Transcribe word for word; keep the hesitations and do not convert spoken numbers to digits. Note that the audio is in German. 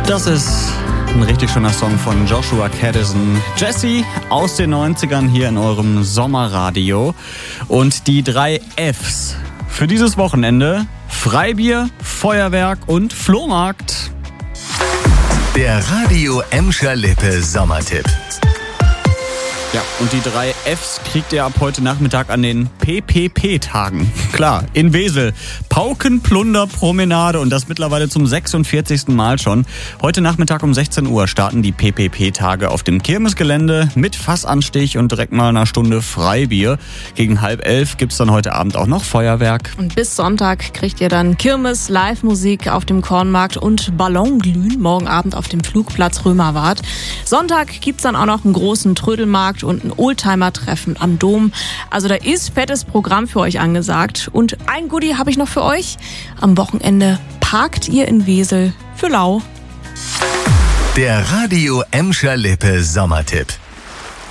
Das ist ein richtig schöner Song von Joshua Caddison. Jesse aus den neunzigern hier in eurem Sommerradio. Und die drei Fs für dieses Wochenende: Freibier, Feuerwerk und Flohmarkt. Der Radio Emscher Lippe Sommertipp. Ja, und die drei Fs kriegt ihr ab heute Nachmittag an den P P P-Tagen. Klar, in Wesel. Paukenplunderpromenade und das mittlerweile zum sechsundvierzigsten Mal schon. Heute Nachmittag um sechzehn Uhr starten die P P P-Tage auf dem Kirmesgelände mit Fassanstich und direkt mal einer Stunde Freibier. Gegen halb elf gibt's dann heute Abend auch noch Feuerwerk. Und bis Sonntag kriegt ihr dann Kirmes, Live-Musik auf dem Kornmarkt und Ballonglühen morgen Abend auf dem Flugplatz Römerwart. Sonntag gibt's dann auch noch einen großen Trödelmarkt und ein Oldtimer-Treffen am Dom. Also da ist fettes Programm für euch angesagt. Und ein Goodie habe ich noch für euch. Am Wochenende parkt ihr in Wesel für lau. Der Radio Emscher Lippe Sommertipp.